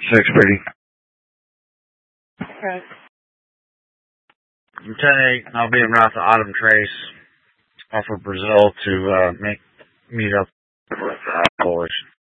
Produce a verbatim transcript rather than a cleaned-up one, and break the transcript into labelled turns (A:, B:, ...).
A: six, Brady.
B: Okay.
A: I'm ten eight, I'll be en route to Autumn Trace off of Brazil to uh, make meet up with uh, boys.